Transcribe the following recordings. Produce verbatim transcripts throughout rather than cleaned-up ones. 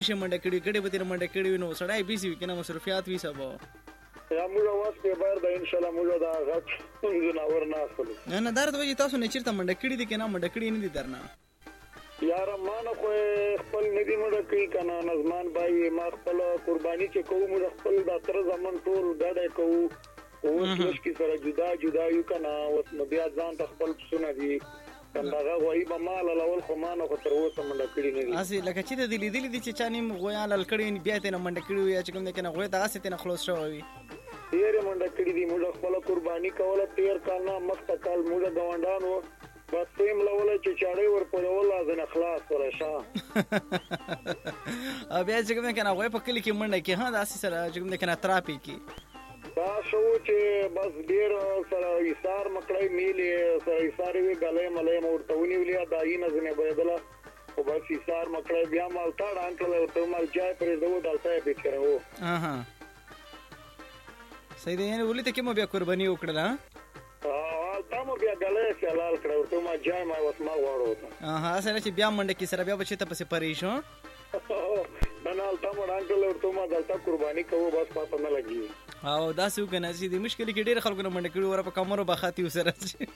شي منډه کړي کړي به تیر منډه کړي نو سړی بیسي کنه مصرفيات وي سبا یا موږ واس په بار د ان شاء الله موږ دا غټ جناور نه اخلو نه نه درته وایي تاسو نه چیرته منډه کړي دي کنه منډه کړي نه دي درنه یار ما نه خو خپل ندی منډه کوي کنه نظمان بای ما خپل قرباني چې کوم موږ خپل د تر زمون ټول ډډه کوو او اوس کی سره جدا جدا یو کنه اوس نو بیا ځان ته خپل سونه دي څنګه غوي به مال لول خو ما نه خو تر اوسه منډه کړي نه دي اسی لکه چې د دې لیدل دي چې چاني غویا لل کړي بیا ته منډه کړي یا چې کوم کنه غویا ته استه نه خلاص شوی ډیر منډه کړي دي موږ خپل قرباني کوله تیر کال نه مخته کال موږ غونډانو بس تیم لول چې چاړې ور په ول ځنه خلاص ورشه ا بیا چې کوم کنه غویا په کلی کې منډه کې ها د اسې سره چې کوم کنه تراپی کې دا شو چې بس ډیر سره ایثار مکړای میلې سره ایثار وی غلې ملې مورته ونیولې دا یې نه زنه بدله او بس ایثار مکړای بیا مال تا انکل ته مال چای پرې دوه دلته به کړو ها ها صحیح دی نه ولې ته کوم بیا قرباني وکړه ها تاسو بیا غلې سلال کړو ته ما جای ما وس ما وړو ها سره چې بیا منډه کې سره بیا بچی ته پسې پریشو بنال تاسو انکل ورته ما دلته قرباني کوو بس پاتې نه لګي او دا څه کنه چې د مشکل کې ډېر خلکو نه منډه کړي ور په کمرو بخاتی وسره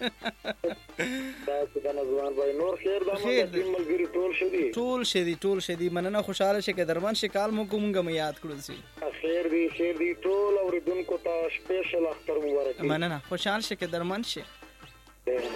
دا څه د نظام بای نور خیر دا مګر ملګری ټول شدي ټول شدي ټول شدي مننه خوشاله شه کې درمان شي کال مو کومګه یاد کړو سي خیر دی خیر دی ټول اوریدونکو ته سپیشل اختر مبارک مننه خوشاله شه کې درمان شي